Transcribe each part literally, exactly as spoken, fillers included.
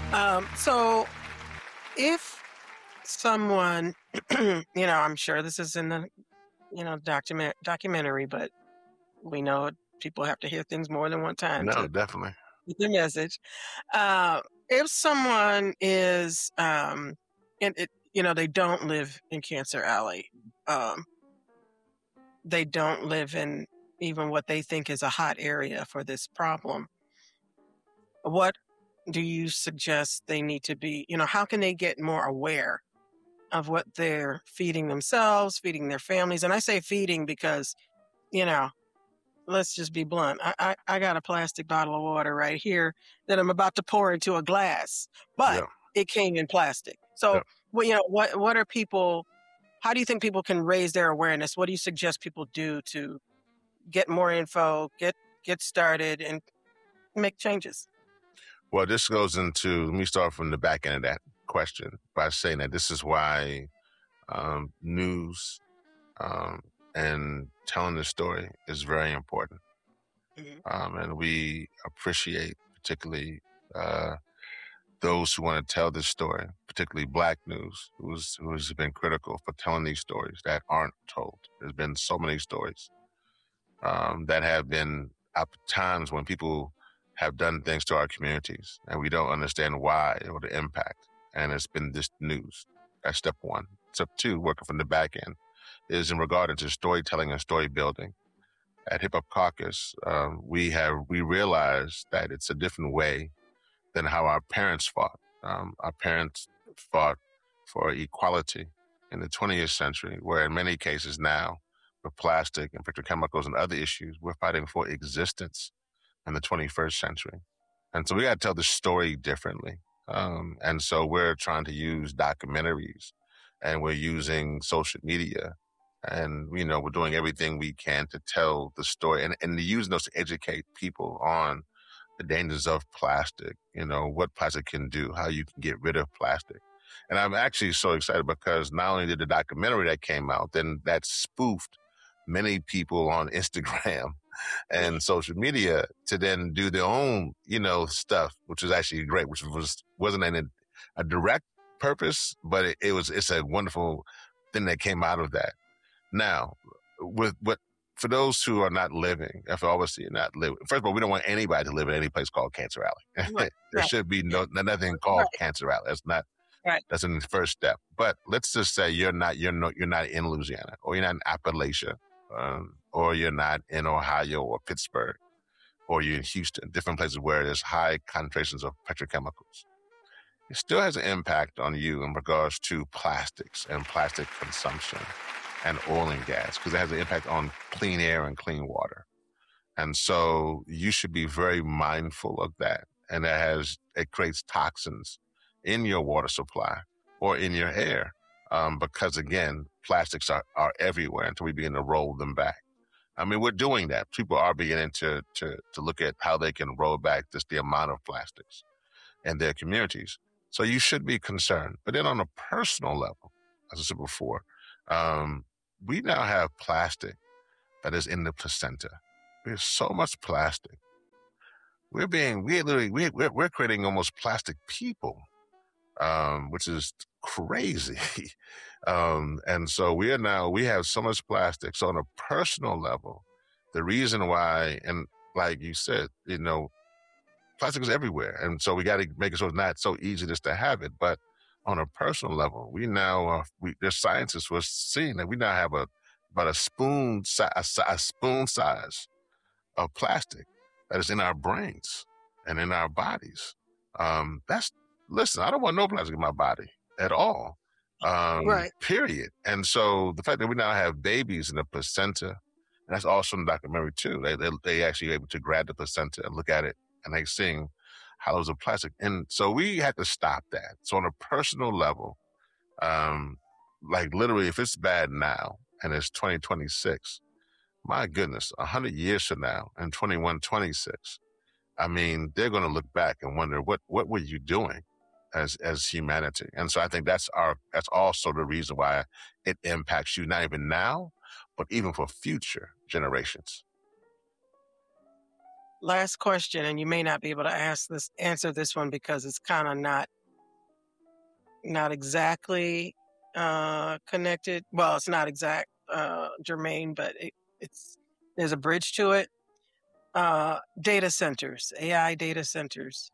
Um, so if someone, you know, I'm sure this is in the, you know, document documentary, but we know people have to hear things more than one time No, to definitely. get the message. Uh, if someone is, um, and it, you know, they don't live in Cancer Alley, um, they don't live in even what they think is a hot area for this problem. What do you suggest they need to be? You know, how can they get more aware of what they're feeding themselves, feeding their families? And I say feeding because, you know, let's just be blunt. I, I, I got a plastic bottle of water right here that I'm about to pour into a glass, but Yeah. it came in plastic. So, Yeah. well, you know, what what are people? How do you think people can raise their awareness? What do you suggest people do to get more info, get get started, and make changes? Well, this goes into, let me start from the back end of that question by saying that this is why um, news um, and telling the story is very important. Mhm. Um, and we appreciate particularly uh, those who want to tell this story, particularly Black news, who's, who has been critical for telling these stories that aren't told. There's been so many stories um, that have been at times when people have done things to our communities and we don't understand why or the impact. And it's been this news. That's step one. Step two, working from the back end, is in regard to storytelling and story building. At Hip Hop Caucus, um, we have we realized that it's a different way than how our parents fought. Um, our parents fought for equality in the twentieth century, where in many cases now, with plastic and petrochemicals and other issues, we're fighting for existence in the twenty-first century. And so we got to tell the story differently. Um, and so we're trying to use documentaries and we're using social media and, you know, we're doing everything we can to tell the story and, and using those to educate people on the dangers of plastic, you know, what plastic can do, how you can get rid of plastic. And I'm actually so excited because not only did the documentary that came out, then that spoofed many people on Instagram and social media to then do their own, you know, stuff, which was actually great, which was, wasn't a, a direct purpose, but it, it was, it's a wonderful thing that came out of that. Now, with what, for those who are not living, if obviously not living, first of all, we don't want anybody to live in any place called Cancer Alley. Right, There right, should be no nothing right, called Cancer Alley. That's not right. that's in the first step. But let's just say you're not you're not you're not in Louisiana, or you're not in Appalachia, um, or you're not in Ohio or Pittsburgh, or you're in Houston, different places where there's high concentrations of petrochemicals. It still has an impact on you in regards to plastics and plastic consumption and oil and gas, because it has an impact on clean air and clean water. And so you should be very mindful of that. And that has, it creates toxins in your water supply or in your air. Um, because again, plastics are, are everywhere until we begin to roll them back. I mean, we're doing that. People are beginning to, to, to look at how they can roll back just the amount of plastics in their communities. So you should be concerned. But then on a personal level, as I said before, um, we now have plastic that is in the placenta. There's so much plastic. We're being, we're literally, we're, we're, we're creating almost plastic people, um, which is crazy. um, and so we are now, we have so much plastic. So on a personal level, the reason why, and like you said, you know, plastic is everywhere. And so we got to make it so it's not so easy just to have it. But on a personal level, we now, uh, we, there's scientists were seeing that we now have a, about a spoon, si- a, si- a spoon size of plastic that is in our brains and in our bodies. Um, that's, listen, I don't want no plastic in my body at all, um, Right. period. And so the fact that we now have babies in the placenta, and that's also in the documentary too, they, they, they actually able to grab the placenta and look at it and they seeing hollows of plastic. And so we had to stop that. So on a personal level, um, like literally if it's bad now and it's twenty twenty-six, my goodness, a hundred years from now in twenty-one twenty-six, I mean, they're going to look back and wonder what, what were you doing as, as humanity? And so I think that's our, that's also the reason why it impacts you, not even now, but even for future generations. last question, and you may not be able to ask this, answer this one because it's kind of not not exactly uh, connected. Well, it's not exact uh, germane, but it, it's there's a bridge to it. Uh, data centers, A I data centers.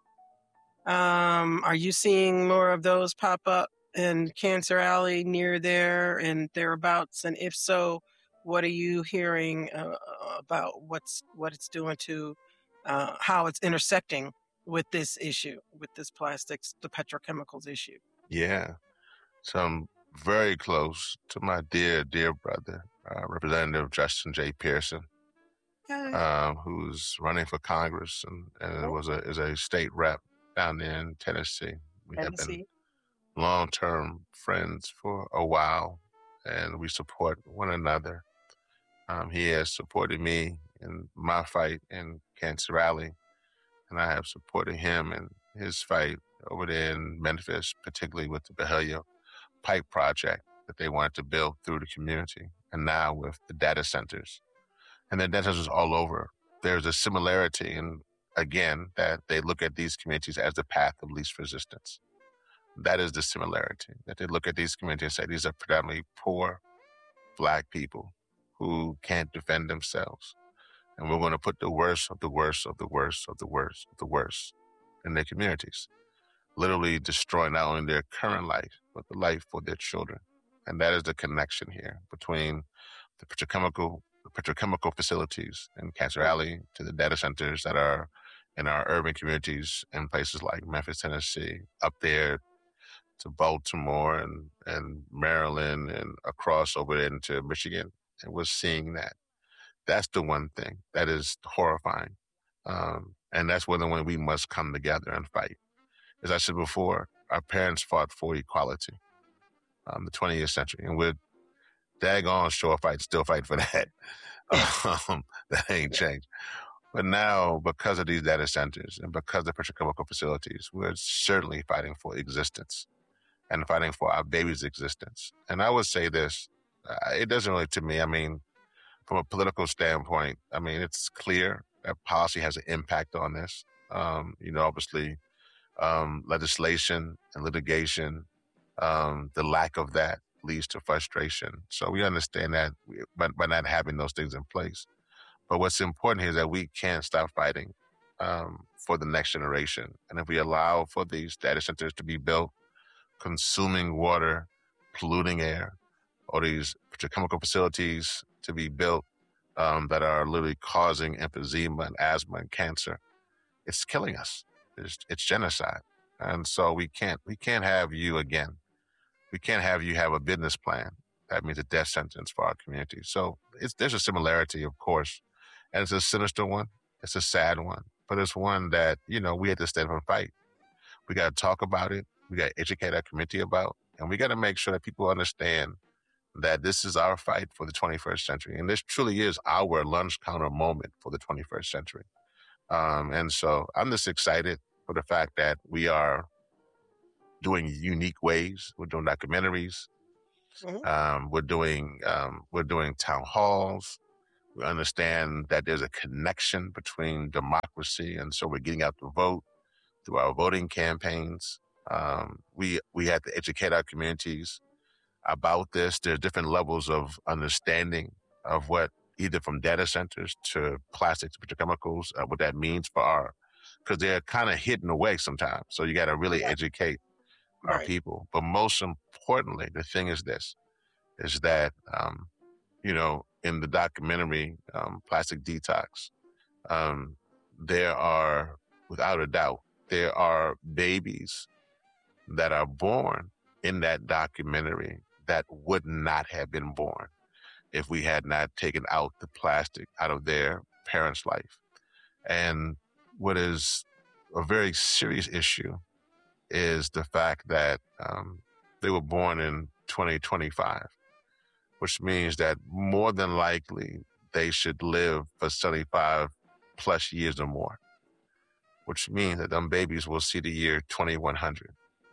Um, are you seeing more of those pop up in Cancer Alley near there and thereabouts? And if so, what are you hearing uh, about what's what it's doing to uh, how it's intersecting with this issue, with this plastics, the petrochemicals issue? Yeah. So I'm very close to my dear, dear brother, uh, Representative Justin J. Pearson, Okay. um, who's running for Congress and, and Oh. was a is a state rep down there in Tennessee. We have been Tennessee. long-term friends for a while, and we support one another. Um, he has supported me in my fight in Cancer Alley, and I have supported him in his fight over there in Memphis, particularly with the Byhalia Pipe project that they wanted to build through the community, and now with the data centers. And the data centers all over. There's a similarity in, again, that they look at these communities as the path of least resistance. That is the similarity, that they look at these communities and say these are predominantly poor Black people who can't defend themselves. And we're going to put the worst of the worst of the worst of the worst of the worst in their communities, literally destroying not only their current life, but the life for their children. And that is the connection here between the petrochemical, the petrochemical facilities in Cancer Alley to the data centers that are in our urban communities in places like Memphis, Tennessee, up there to Baltimore and, and Maryland and across over into Michigan. And we're seeing that. That's the one thing that is horrifying. Um, and that's where the one we must come together and fight. As I said before, our parents fought for equality, um, the twentieth century, and we're daggone sure fight, still fight for that. um, that ain't changed. But now, because of these data centers and because of petrochemical facilities, we're certainly fighting for existence and fighting for our baby's existence. And I would say this, uh, it doesn't really, to me, I mean, from a political standpoint, I mean, it's clear that policy has an impact on this. Um, you know, obviously, um, legislation and litigation, um, the lack of that leads to frustration. So we understand that by, by not having those things in place. But what's important here is that we can't stop fighting um, for the next generation. And if we allow for these data centers to be built, consuming water, polluting air, or these petrochemical facilities to be built um, that are literally causing emphysema and asthma and cancer, it's killing us. It's, it's genocide. And so we can't we can't have you again. We can't have you have a business plan. That means a death sentence for our community. So it's, there's a similarity, of course, and it's a sinister one. It's a sad one, but it's one that, you know, we have to stand up and fight. We got to talk about it. We got to educate our community about, and we got to make sure that people understand that this is our fight for the twenty-first century. And this truly is our lunch counter moment for the twenty-first century. Um, and so I'm just excited for the fact that we are doing unique ways. We're doing documentaries. Mm-hmm. Um, we're doing um, we're doing town halls. We understand that there's a connection between democracy, and so we're getting out to vote through our voting campaigns. Um, we we have to educate our communities about this. There's different levels of understanding of what, either from data centers to plastics, petrochemicals, uh, what that means for our, because they're kind of hidden away sometimes. So you got to really yeah. educate our right. people. But most importantly, the thing is this, is that, um, you know, in the documentary, um, Plastic Detox, um, there are, without a doubt, there are babies that are born in that documentary that would not have been born if we had not taken out the plastic out of their parents' life. And what is a very serious issue is the fact that um, they were born in twenty twenty-five, which means that more than likely they should live for seventy-five plus years or more, which means that them babies will see the year twenty-one hundred.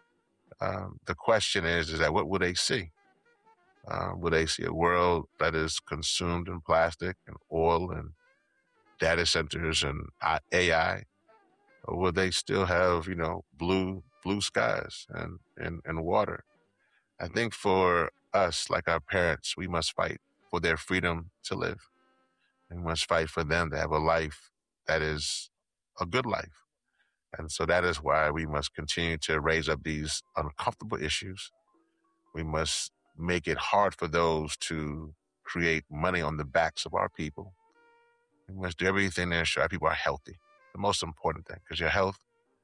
Um, the question is, is that what will they see? Uh, will they see a world that is consumed in plastic and oil and data centers and A I, or will they still have, you know, blue blue skies and, and, and water? I think for us, like our parents, we must fight for their freedom to live. We must fight for them to have a life that is a good life. And so that is why we must continue to raise up these uncomfortable issues. We must make it hard for those to create money on the backs of our people. We must do everything to ensure our people are healthy. The most important thing, because your health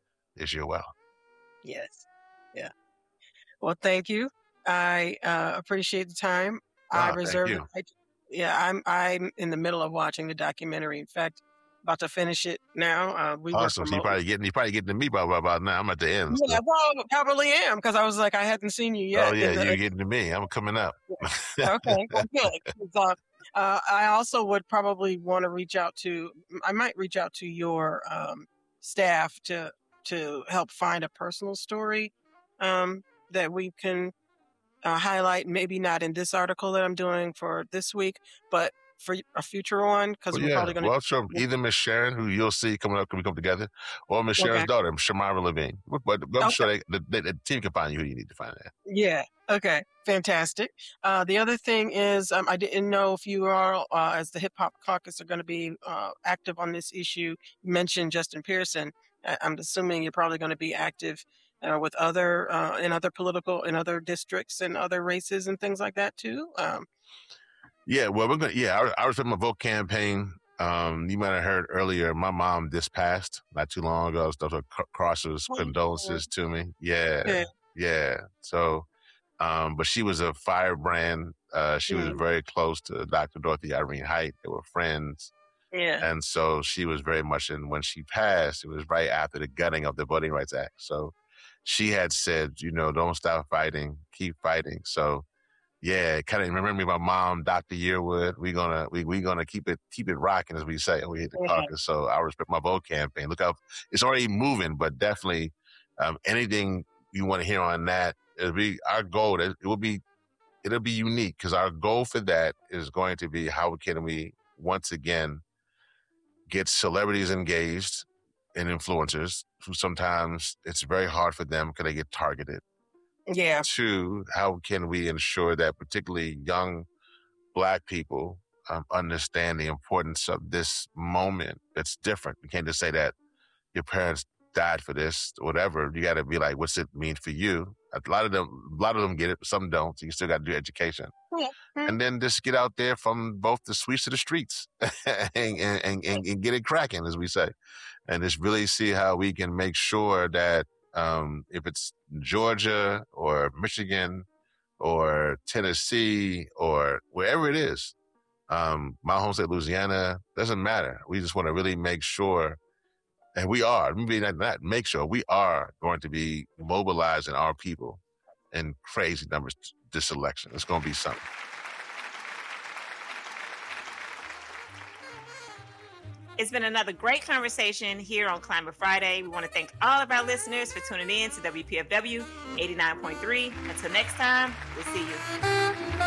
is your wealth. Yes. Yeah. Well, thank you. I uh, appreciate the time. Oh, I thank reserve it. you. I, yeah, I'm I'm in the middle of watching the documentary. In fact, about to finish it now. Uh, we work Awesome. So you remotely. probably getting you probably getting to me by about now. I'm at the end. Yeah, So. well, I probably am because I was like, I hadn't seen you yet. Oh yeah, in the- you're getting to me. I'm coming up. Okay, well, good. 'Cause, uh, uh, I also would probably want to reach out to. I might reach out to your um, staff to to help find a personal story um, that we can uh, highlight. Maybe not in this article that I'm doing for this week, but for a future one because Well, we're yeah, probably going to. well, sure. Either Miss Sharon, who you'll see coming up when we come together, or Miss Sharon's Okay. daughter, Shamara Levine. But I'm Okay. sure they, the, the, the team can find you who you need to find out. Yeah. Okay. Fantastic. Uh, the other thing is, um, I didn't know if you are, uh, as the Hip Hop Caucus, are going to be uh, active on this issue. You mentioned Justin Pearson. I- I'm assuming you're probably going to be active uh, with other uh, in other political in other districts and other races and things like that too. Um, Yeah, well, we're gonna. Yeah, I, I was with my vote campaign. Um, you might have heard earlier. My mom just passed not too long ago. Stuff like crosses, Oh, condolences to me. Yeah, yeah. yeah. So, um, but she was a firebrand. Uh, she was Mm. very close to Doctor Dorothy Irene Height. They were friends. Yeah. And so she was very much in, when she passed, it was right after the gutting of the Voting Rights Act. So she had said, you know, don't stop fighting, keep fighting. So yeah, kind of remember me, my mom, Doctor Yearwood. We're gonna we we gonna keep it keep it rocking, as we say, and we hit the Yeah. caucus. So I respect my vote campaign. Look up, it's already moving, but definitely um, anything you want to hear on that, it'll be our goal. It will be it'll be unique because our goal for that is going to be how can we once again get celebrities engaged and influencers who sometimes it's very hard for them because they get targeted. Yeah. Two, how can we ensure that particularly young Black people um, understand the importance of this moment that's different? You can't just say that your parents died for this or whatever. You got to be like, what's it mean for you? A lot of them, a lot of them get it, but some don't. So you still got to do education. Yeah. And then just get out there from both the streets to the streets and, and, and, and get it cracking, as we say. And just really see how we can make sure that um, if it's Georgia or Michigan or Tennessee or wherever it is, um, my home state, Louisiana, doesn't matter. We just want to really make sure, and we are, maybe not, not make sure, we are going to be mobilizing our people in crazy numbers this election. It's going to be something. It's been another great conversation here on Climate Friday. We want to thank all of our listeners for tuning in to W P F W eighty-nine point three. Until next time, we'll see you.